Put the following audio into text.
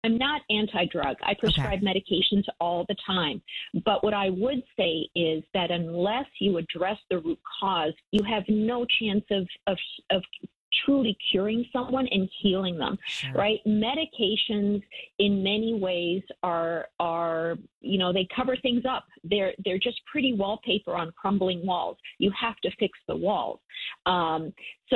I'm not anti-drug. I Okay. prescribe medications all the time. But what I would say is that unless you address the root cause, you have no chance of truly curing someone and healing them, Sure. right? Medications in many ways are they cover things up. They're just pretty wallpaper on crumbling walls. You have to fix the walls. Um,